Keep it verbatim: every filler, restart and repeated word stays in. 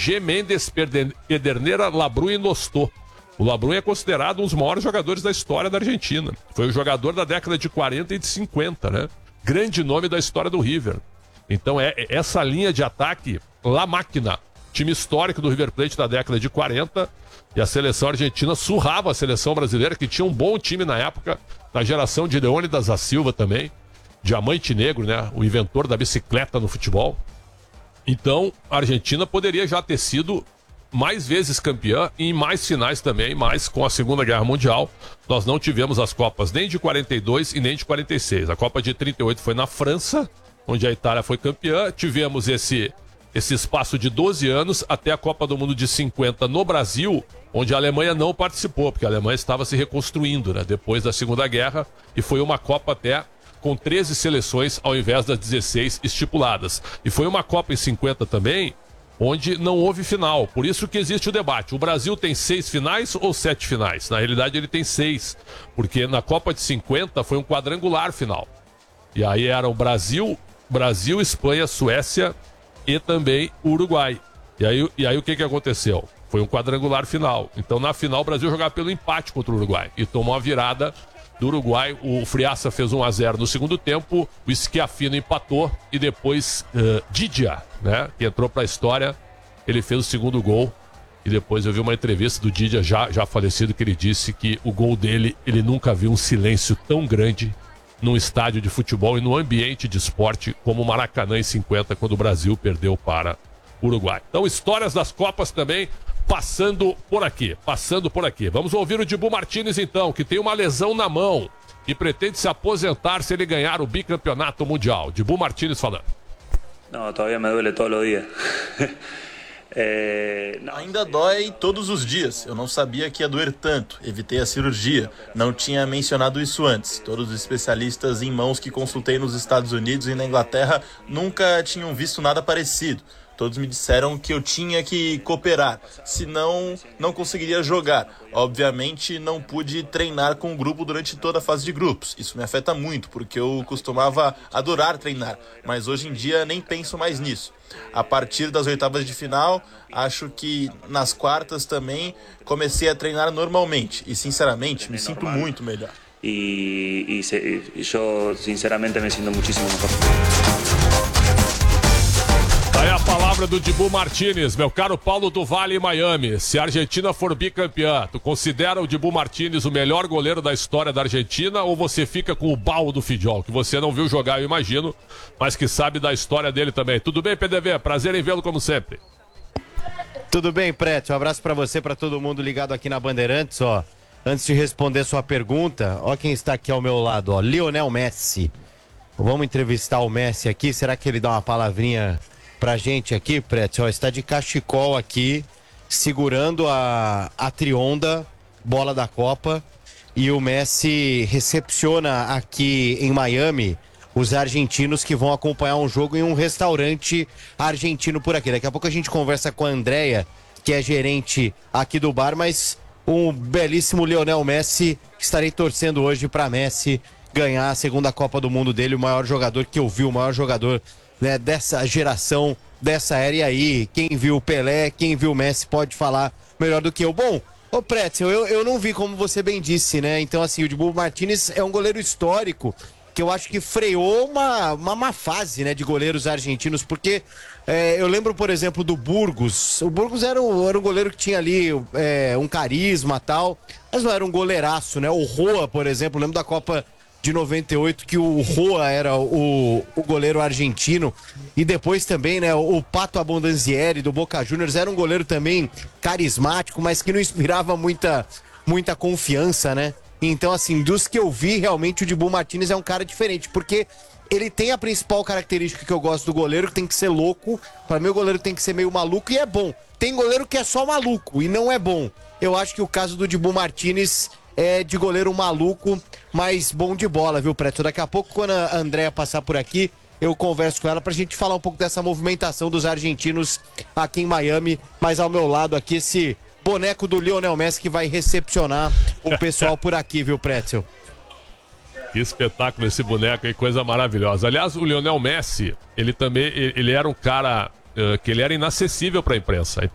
G. Mendes, Pedernera, Labrun e Nostô. O Labrun é considerado um dos maiores jogadores da história da Argentina. Foi o jogador da década de quarenta e de cinquenta, né? Grande nome da história do River. Então é essa linha de ataque, La Máquina, time histórico do River Plate da década de quarenta, e a seleção argentina surrava a seleção brasileira, que tinha um bom time na época, na geração de Leônidas da Silva também, Diamante Negro, né? O inventor da bicicleta no futebol. Então, a Argentina poderia já ter sido mais vezes campeã e em mais finais também, mas com a Segunda Guerra Mundial nós não tivemos as Copas nem de quarenta e dois e nem de quarenta e seis. A Copa de trinta e oito foi na França, onde a Itália foi campeã. Tivemos esse, esse espaço de doze anos até a Copa do Mundo de cinquenta no Brasil, onde a Alemanha não participou, porque a Alemanha estava se reconstruindo, né, depois da Segunda Guerra, e foi uma Copa até com treze seleções ao invés das dezesseis estipuladas. E foi uma Copa em cinquenta também, onde não houve final. Por isso que existe o debate. O Brasil tem seis finais ou sete finais? Na realidade ele tem seis, porque na Copa de cinquenta foi um quadrangular final. E aí era o Brasil, Brasil, Espanha, Suécia e também o Uruguai. E aí, e aí o que, que aconteceu? Foi um quadrangular final. Então na final o Brasil jogava pelo empate contra o Uruguai e tomou a virada do Uruguai. O Friaça fez um a zero no segundo tempo, o Schiaffino empatou e depois uh, Didia, né, que entrou para a história, ele fez o segundo gol. E depois eu vi uma entrevista do Didia, já, já falecido, que ele disse que o gol dele, ele nunca viu um silêncio tão grande num estádio de futebol e no ambiente de esporte como o Maracanã em cinquenta, quando o Brasil perdeu para o Uruguai. Então, histórias das Copas também passando por aqui, passando por aqui. Vamos ouvir o Dibu Martínez então, que tem uma lesão na mão e pretende se aposentar se ele ganhar o bicampeonato mundial. Dibu Martínez falando. Não, todavía me duele todos os dias. É... Ainda dói todos os dias. Eu não sabia que ia doer tanto. Evitei a cirurgia. Não tinha mencionado isso antes. Todos os especialistas em mãos que consultei nos Estados Unidos e na Inglaterra nunca tinham visto nada parecido. Todos me disseram que eu tinha que cooperar, senão não conseguiria jogar. Obviamente não pude treinar com o grupo durante toda a fase de grupos. Isso me afeta muito, porque eu costumava adorar treinar, mas hoje em dia nem penso mais nisso. A partir das oitavas de final, acho que nas quartas também comecei a treinar normalmente e, sinceramente, me sinto muito melhor. E, e, e eu, sinceramente, me sinto muitíssimo melhor. Aí a palavra do Dibu Martínez, meu caro Paulo do Vale em Miami. Se a Argentina for bicampeã, tu considera o Dibu Martínez o melhor goleiro da história da Argentina ou você fica com o Baú do Fidjol, que você não viu jogar, eu imagino, mas que sabe da história dele também? Tudo bem, P D V? Prazer em vê-lo como sempre. Tudo bem, Prete? Um abraço pra você, pra todo mundo ligado aqui na Bandeirantes, ó. Antes de responder sua pergunta, ó quem está aqui ao meu lado, ó, Lionel Messi. Vamos entrevistar o Messi aqui, será que ele dá uma palavrinha pra gente aqui, Prete? Ó, está de cachecol aqui, segurando a, a trionda, bola da Copa, e o Messi recepciona aqui em Miami os argentinos que vão acompanhar um jogo em um restaurante argentino por aqui. Daqui a pouco a gente conversa com a Andréia, que é gerente aqui do bar, mas um belíssimo Lionel Messi, estarei torcendo hoje para Messi ganhar a segunda Copa do Mundo dele, o maior jogador que eu vi, o maior jogador, né, dessa geração, dessa era. E aí, quem viu o Pelé, quem viu o Messi pode falar melhor do que eu. Bom, ô Pretzel, eu, eu não vi, como você bem disse, né? Então, assim, o Dibu Martínez é um goleiro histórico que eu acho que freou uma, uma má fase, né, de goleiros argentinos, porque é, eu lembro, por exemplo, do Burgos. O Burgos era um, era um goleiro que tinha ali é, um carisma e tal, mas não era um goleiraço, né? O Roa, por exemplo, eu lembro da Copa de noventa e oito, que o Roa era o, o goleiro argentino, e depois também, né, o Pato Abondanzieri do Boca Juniors era um goleiro também carismático, mas que não inspirava muita, muita confiança, né? Então, assim, dos que eu vi, realmente o Dibu Martínez é um cara diferente, porque ele tem a principal característica que eu gosto do goleiro, que tem que ser louco. Para mim o goleiro tem que ser meio maluco, e é bom. Tem goleiro que é só maluco e não é bom. Eu acho que o caso do Dibu Martínez é de goleiro maluco, mas bom de bola, viu, Preto? Daqui a pouco, quando a Andréia passar por aqui, eu converso com ela pra gente falar um pouco dessa movimentação dos argentinos aqui em Miami. Mas ao meu lado aqui, esse boneco do Lionel Messi que vai recepcionar o pessoal por aqui, viu, Pretzel? Que espetáculo esse boneco aí, coisa maravilhosa. Aliás, o Lionel Messi, ele também, ele era um cara uh, que ele era inacessível pra imprensa.